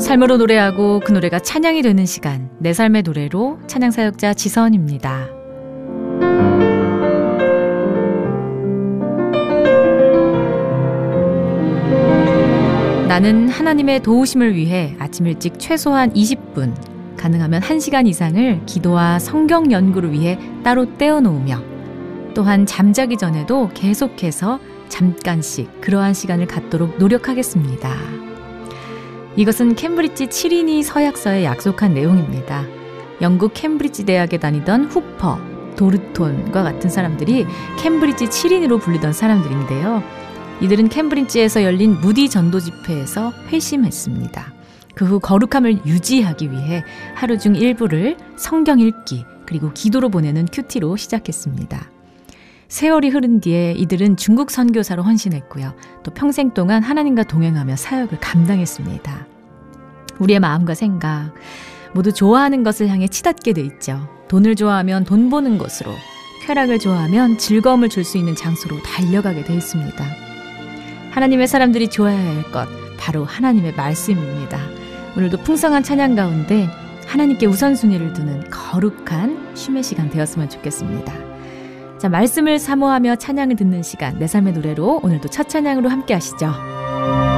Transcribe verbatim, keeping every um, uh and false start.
삶으로 노래하고 그 노래가 찬양이 되는 시간, 내 삶의 노래로 찬양사역자 지선입니다. 나는 하나님의 도우심을 위해 아침 일찍 최소한 이십 분, 가능하면 한 시간 이상을 기도와 성경 연구를 위해 따로 떼어놓으며 또한 잠자기 전에도 계속해서 잠깐씩 그러한 시간을 갖도록 노력하겠습니다. 이것은 캠브리지 칠인이 서약서에 약속한 내용입니다. 영국 캠브리지 대학에 다니던 후퍼, 도르톤과 같은 사람들이 캠브리지 칠인으로 불리던 사람들인데요. 이들은 캠브리지에서 열린 무디 전도 집회에서 회심했습니다. 그 후 거룩함을 유지하기 위해 하루 중 일부를 성경 읽기 그리고 기도로 보내는 큐티로 시작했습니다. 세월이 흐른 뒤에 이들은 중국 선교사로 헌신했고요. 또 평생 동안 하나님과 동행하며 사역을 감당했습니다. 우리의 마음과 생각 모두 좋아하는 것을 향해 치닫게 돼 있죠. 돈을 좋아하면 돈 버는 것으로, 쾌락을 좋아하면 즐거움을 줄 수 있는 장소로 달려가게 돼 있습니다. 하나님의 사람들이 좋아해야 할 것, 바로 하나님의 말씀입니다. 오늘도 풍성한 찬양 가운데 하나님께 우선순위를 두는 거룩한 쉼의 시간 되었으면 좋겠습니다. 자, 말씀을 사모하며 찬양을 듣는 시간, 내 삶의 노래로 오늘도 첫 찬양으로 함께 하시죠.